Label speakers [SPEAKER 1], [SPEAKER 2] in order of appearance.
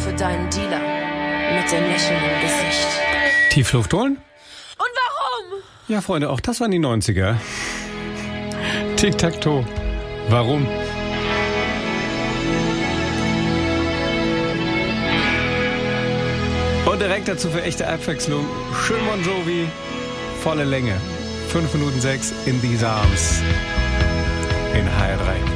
[SPEAKER 1] für deinen Dealer mit dem Lächeln im Gesicht.
[SPEAKER 2] Tiefluft holen?
[SPEAKER 1] Und warum?
[SPEAKER 2] Ja, Freunde, auch das waren die 90er. Tic-Tac-Toe. Warum? Und direkt dazu für echte Abwechslung schön Bon Jovi, volle Länge. 5 Minuten 6 in These Arms in HR3.